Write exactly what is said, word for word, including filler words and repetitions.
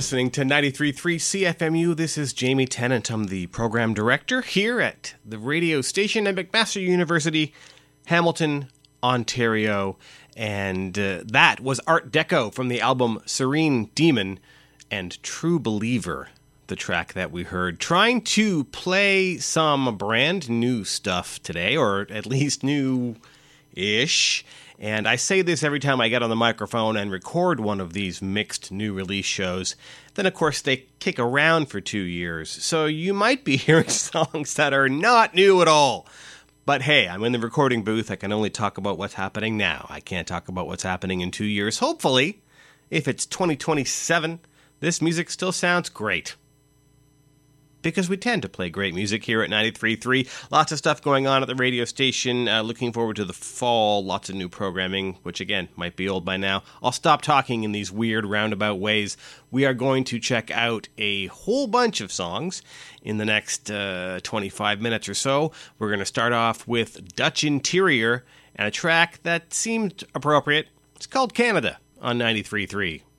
listening to ninety-three point three C F M U. This is Jamie Tennant. I'm the program director here at the radio station at McMaster University, Hamilton, Ontario. And uh, that was Art Deco from the album Serene Demon and True Believer, the track that we heard. Trying to play some brand new stuff today, or at least new-ish. And I say this every time I get on the microphone and record one of these mixed new release shows. Then, of course, they kick around for two years. So you might be hearing songs that are not new at all. But hey, I'm in the recording booth. I can only talk about what's happening now. I can't talk about what's happening in two years. Hopefully, if it's twenty twenty-seven, this music still sounds great. Because we tend to play great music here at ninety-three point three. Lots of stuff going on at the radio station. Uh, looking forward to the fall. Lots of new programming, which again, might be old by now. I'll stop talking in these weird roundabout ways. We are going to check out a whole bunch of songs in the next uh, twenty-five minutes or so. We're going to start off with Dutch Interior and a track that seemed appropriate. It's called Canada on ninety-three point three.